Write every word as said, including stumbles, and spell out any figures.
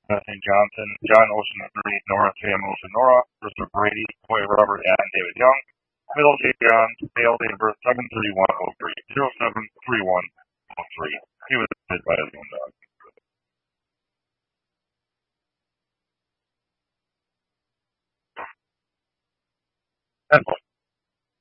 Bethany Johnson, John Ocean three, Nora Sam Ocean Nora, Christopher Brady, Boy Robert, and David Young. Middle J. Johns, male date of birth seven thirty-one oh three, zero seven three one oh three. He was hit by his own dog. That's all.